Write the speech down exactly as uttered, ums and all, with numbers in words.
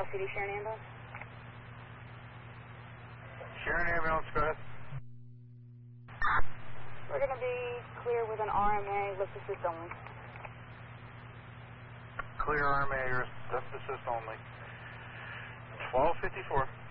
P D Sharon ambulance? Sharon ambulance, go ahead. We're going to be clear with an R M A, lift assist only. Clear R M A, lift assist only. twelve fifty-four.